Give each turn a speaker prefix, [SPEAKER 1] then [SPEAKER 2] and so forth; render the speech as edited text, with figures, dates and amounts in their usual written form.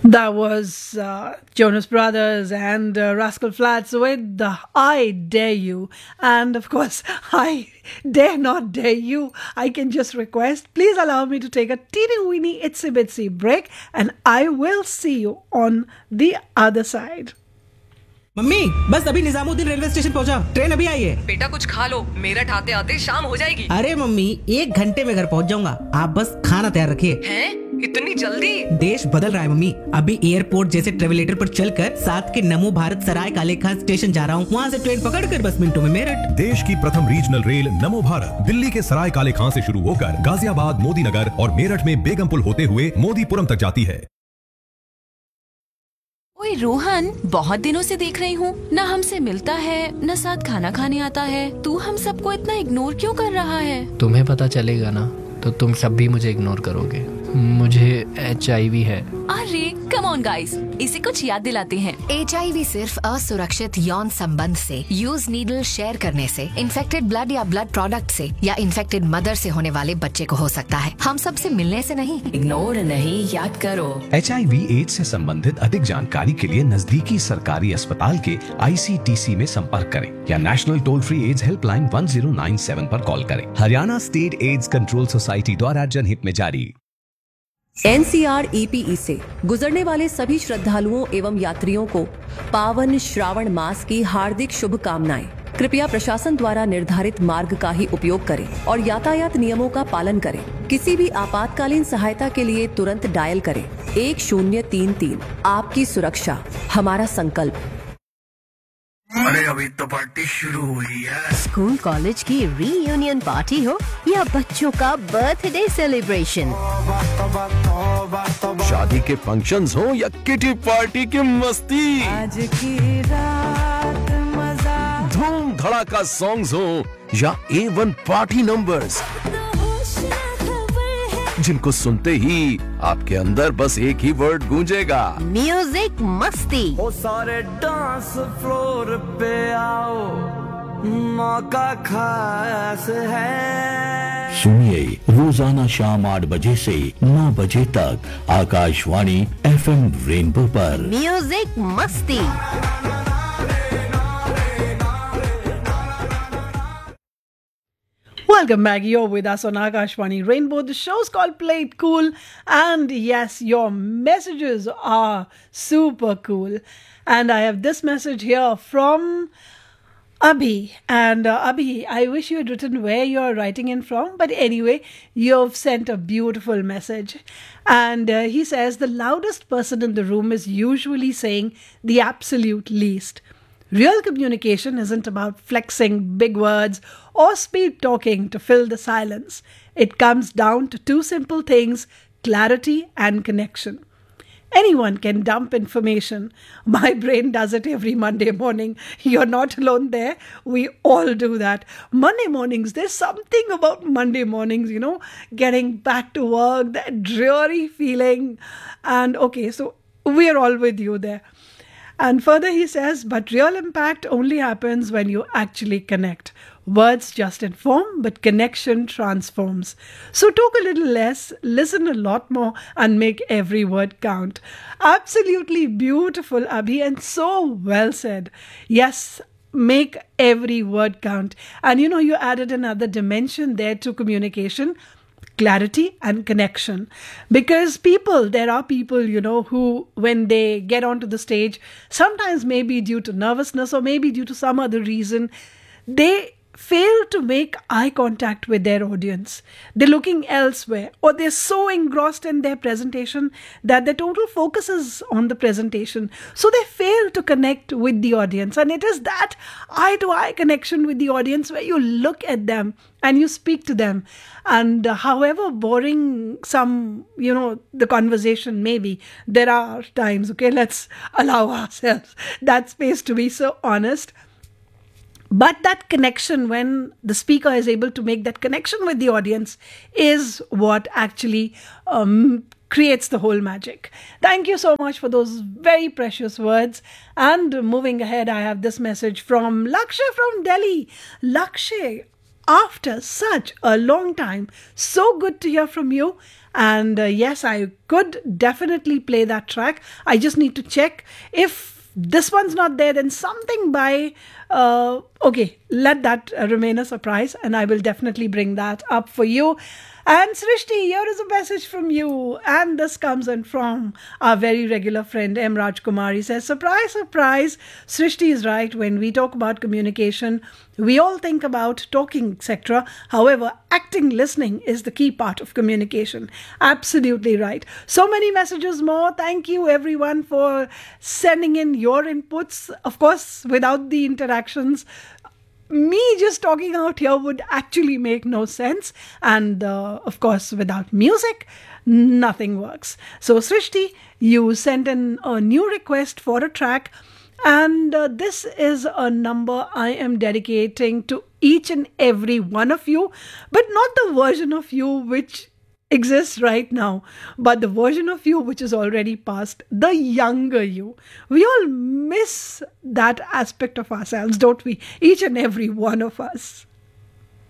[SPEAKER 1] That was Jonas Brothers and Rascal Flatts with the I Dare You. And of course, I dare not dare you. I can just request, please allow me to take a teeny weeny itsy bitsy break and I will see you on the other side.
[SPEAKER 2] Mummy बस अभी Nizamuddin railway station पहुंचा, train अभी आई है।
[SPEAKER 3] बेटा कुछ खा लो, मेरठ आते आते शाम हो जाएगी।
[SPEAKER 2] अरे मम्मी 1 घंटे में घर पहुंच जाऊंगा, आप बस खाना तैयार रखिए।
[SPEAKER 3] हैं? इतनी जल्दी?
[SPEAKER 2] देश बदल रहा है मम्मी, अभी एयरपोर्ट जैसे ट्रेवलेटर पर चलकर साथ के नमो भारत सराय काले खान स्टेशन जा रहा हूँ, वहाँ से ट्रेन पकड़कर 10 मिनटों में मेरठ।
[SPEAKER 4] देश की प्रथम रीजनल रेल नमो भारत दिल्ली के सराय काले खान से शुरू होकर गाजियाबाद, मोदी नगर और मेरठ में बेगमपुल होते हुए मोदीपुरम तक जाती है।
[SPEAKER 5] ओए रोहन, बहुत दिनों से देख रही हूँ, न हमसे मिलता है न साथ खाना खाने आता है। तू हम सबको इतना इग्नोर क्यों कर रहा है?
[SPEAKER 6] तुम्हें पता चलेगा ना तो तुम सब भी मुझे इग्नोर करोगे। मुझे HIV है।
[SPEAKER 5] अरे कम ऑन गाइस, इसे कुछ याद दिलाते हैं।
[SPEAKER 7] HIV सिर्फ असुरक्षित यौन संबंध से, यूज नीडल शेयर करने से, इन्फेक्टेड ब्लड या ब्लड प्रोडक्ट से या इन्फेक्टेड मदर से होने वाले बच्चे को हो सकता है। हम सब से मिलने से नहीं।
[SPEAKER 5] इग्नोर नहीं, याद करो।
[SPEAKER 8] HIV/AIDS से संबंधित अधिक जानकारी के लिए नजदीकी सरकारी अस्पताल के ICTC में संपर्क करें या national toll free ads helpline 1097 पर कॉल करें। Haryana state AIDS control society द्वारा जनहित में जारी।
[SPEAKER 9] NCR/EPE से गुजरने वाले सभी श्रद्धालुओं एवं यात्रियों को पावन श्रावण मास की हार्दिक शुभकामनाएं। कृपया प्रशासन द्वारा निर्धारित मार्ग का ही उपयोग करें और यातायात नियमों का पालन करें। किसी भी आपातकालीन सहायता के लिए तुरंत डायल करें 1033। आपकी सुरक्षा हमारा संकल्प।
[SPEAKER 10] अरे अभी तो पार्टी शुरू हुई है।
[SPEAKER 11] स्कूल कॉलेज की रीयूनियन पार्टी हो या बच्चों का बर्थडे सेलिब्रेशन,
[SPEAKER 8] शादी के फंक्शंस हो या किटी पार्टी की मस्ती,
[SPEAKER 12] आज की रात मजा,
[SPEAKER 8] धूम धड़ाका सॉन्ग्स हो या A1 पार्टी नंबर्स, जिनको सुनते ही आपके अंदर बस एक ही वर्ड गूंजेगा,
[SPEAKER 11] म्यूजिक मस्ती।
[SPEAKER 12] ओ सारे डांस फ्लोर पे आओ, मौका खास है।
[SPEAKER 13] सुनिए रोजाना शाम 8 बजे से 9 बजे तक आकाशवाणी FM रेनबो पर
[SPEAKER 11] म्यूजिक मस्ती।
[SPEAKER 1] Welcome back. You're with us on Akashvani Rainbow. The show's called Play It Cool. And yes, your messages are super cool. And I have this message here from Abhi. And Abhi, I wish you had written where you're writing in from. But anyway, you've sent a beautiful message. And he says, the loudest person in the room is usually saying the absolute least. Real communication isn't about flexing big words or speed talking to fill the silence. It comes down to 2 simple things: clarity and connection. Anyone can dump information. My brain does it every Monday morning. You're not alone there. We all do that. Monday mornings, there's something about Monday mornings, getting back to work, that dreary feeling. And okay, so we're all with you there. And further he says, but real impact only happens when you actually connect. Words just inform, but connection transforms. So talk a little less, listen a lot more, and make every word count. Absolutely beautiful, Abhi, and so well said. Yes, make every word count. And you added another dimension there to communication: clarity and connection. Because there are people, who when they get onto the stage, sometimes maybe due to nervousness or maybe due to some other reason, they fail to make eye contact with their audience. They're looking elsewhere, or they're so engrossed in their presentation that their total focus is on the presentation. So they fail to connect with the audience. And it is that eye-to-eye connection with the audience where you look at them and you speak to them. And however boring the conversation may be, there are times, okay, let's allow ourselves that space to be so honest. But that connection, when the speaker is able to make that connection with the audience, is what actually creates the whole magic. Thank you so much for those very precious words. And moving ahead, I have this message from Lakshay from Delhi. Lakshay, after such a long time. So good to hear from you. And yes, I could definitely play that track. I just need to check if this one's not there, then something by okay, let that remain a surprise, and I will definitely bring that up for you. And Srishti, here is a message from you, and this comes in from our very regular friend M. Rajkumar. He says, surprise, surprise, Srishti is right. When we talk about communication, we all think about talking, etc. However, acting, listening is the key part of communication. Absolutely right. So many messages more. Thank you everyone for sending in your inputs. Of course, without the interactions, me just talking out here would actually make no sense. And of course, without music, nothing works. So Srishti, you sent in a new request for a track. And this is a number I am dedicating to each and every one of you. But not the version of you which exists right now, but the version of you which is already past, the younger you. We all miss that aspect of ourselves, don't we? Each and every one of us.